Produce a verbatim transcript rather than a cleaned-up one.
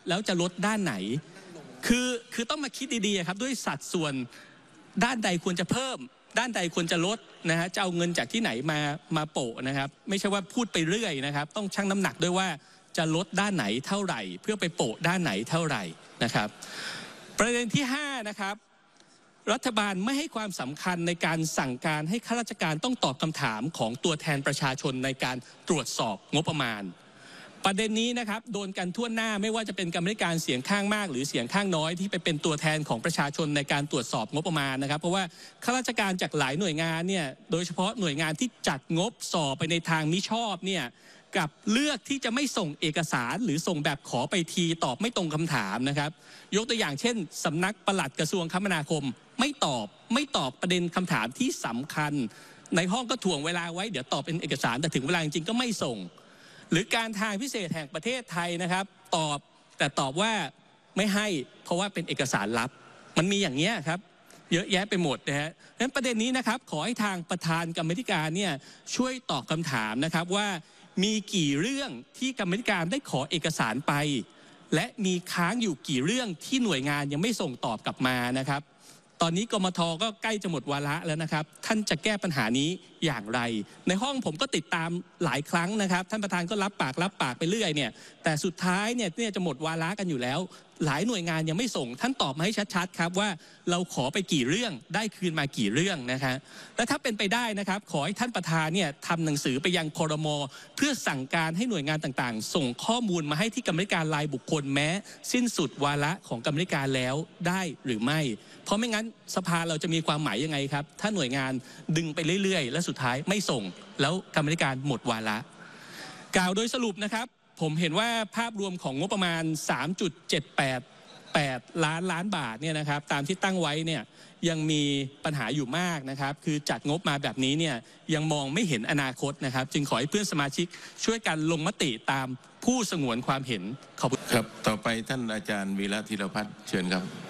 แล้วจะลดด้านไหนคือคือต้องมาคิดดีๆครับด้วยสัดส่วนด้านใดควรจะเพิ่มด้านใดควรจะลดนะฮะจะเอาเงินจากที่ไหนมามาโปะนะครับไม่ใช่ว่าพูดไปเรื่อยนะครับต้องชั่งน้ำหนักด้วยว่าจะลดด้านไหนเท่าไหร่เพื่อไปโปะด้านไหนเท่าไหร่นะครับประเด็นที่ห้านะครับรัฐบาลไม่ให้ความสำคัญในการสั่งการให้ข้าราชการต้องตอบคำถามของตัวแทนประชาชนในการตรวจสอบงบประมาณประเด็นนี้นะครับโดนกันทั่วหน้าไม่ว่าจะเป็นกรรมการเสียงข้างมากหรือเสียงข้างน้อยที่ไปเป็นตัวแทนของประชาชนในการตรวจสอบงบประมาณนะครับเพราะว่าข้าราชการจากหลายหน่วยงานเนี่ยโดยเฉพาะหน่วยงานที่จัดงบสอบไปในทางมิชอบเนี่ยกับเลือกที่จะไม่ส่งเอกสารหรือส่งแบบขอไปทีตอบไม่ตรงคำถามนะครับยกตัวอย่างเช่นสำนักปลัดกระทรวงคมนาคมไม่ตอบไม่ตอบประเด็นคำถามที่สำคัญในห้องก็ถ่วงเวลาไว้เดี๋ยวตอบเป็นเอกสารแต่ถึงเวลาจริงๆก็ไม่ส่งหรือการทางพิเศษแห่งประเทศไทยนะครับตอบแต่ตอบว่าไม่ให้เพราะว่าเป็นเอกสารลับมันมีอย่างนี้ครับเยอะแยะไปหมดนะฮะดังนั้นประเด็นนี้นะครับขอให้ทางประธานกรรมธิการเนี่ยช่วยตอบคำถามนะครับว่ามีกี่เรื่องที่กรรมธิการได้ขอเอกสารไปและมีค้างอยู่กี่เรื่องที่หน่วยงานยังไม่ส่งตอบกลับมานะครับตอนนี้กมธ.ก็ใกล้จะหมดวาระแล้วนะครับท่านจะแก้ปัญหานี้อย่างไรในห้องผมก็ติดตามหลายครั้งนะครับท่านประธานก็รับปากรับปากไปเรื่อยเนี่ยแต่สุดท้ายเนี่ยเนี่ยจะหมดวาระกันอยู่แล้วหลายหน่วยงานยังไม่ส่งท่านตอบมาให้ชัดๆครับว่าเราขอไปกี่เรื่องได้คืนมากี่เรื่องนะฮะและถ้าเป็นไปได้นะครับขอให้ท่านประธานเนี่ยทำหนังสือไปยังครม.เพื่อสั่งการให้หน่วยงานต่างๆส่งข้อมูลมาให้ที่กรรมการรายบุคคลแม้สิ้นสุดวาระของกรรมการแล้วได้หรือไม่เพราะไม่งั้นสภาเราจะมีความหมายยังไงครับถ้าหน่วยงานดึงไปเรื่อยๆและสุดท้ายไม่ส่งแล้วกรรมการหมดวาระกล่าวโดยสรุปนะครับผมเห็นว่าภาพรวมของงบประมาณ สามจุดเจ็ดแปดแปด ล้านล้านบาทเนี่ยนะครับตามที่ตั้งไว้เนี่ยยังมีปัญหาอยู่มากนะครับคือจัดงบมาแบบนี้เนี่ยยังมองไม่เห็นอนาคตนะครับจึงขอให้เพื่อนสมาชิกช่วยกันลงมติตามผู้สงวนความเห็นขอบคุณครับต่อไปท่านอาจารย์วีระธีรพัฒน์เชิญครับ